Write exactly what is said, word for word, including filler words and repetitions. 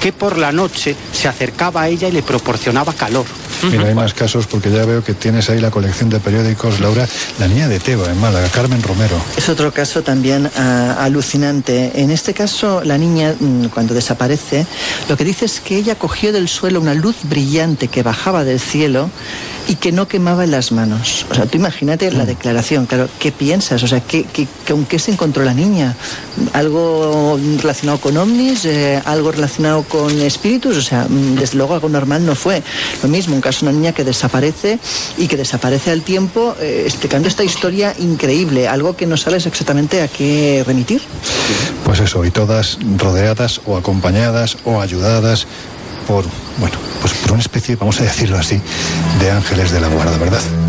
que por la noche se acercaba a ella y le proporcionaba calor. Mira, hay más casos porque ya veo que tienes ahí la colección de periódicos, Laura. La niña de Teba, en Málaga, Carmen Romero. Es otro caso también uh, alucinante. En este caso, la niña, cuando desaparece, lo que dice es que ella cogió del suelo una luz brillante que bajaba del cielo y que no quemaba en las manos. O sea, tú imagínate la declaración, claro, ¿qué piensas? O sea, ¿qué, qué, ¿con qué se encontró la niña? ¿Algo relacionado con ovnis? Eh, ¿Algo relacionado con espíritus? O sea, desde luego algo normal no fue. Lo mismo, un caso de una niña que desaparece y que desaparece al tiempo, eh, explicando esta historia increíble, algo que no sabes exactamente a qué remitir. Pues eso, y todas rodeadas o acompañadas o ayudadas por, bueno, pues por una especie, vamos a decirlo así, de ángeles de la guarda, ¿verdad?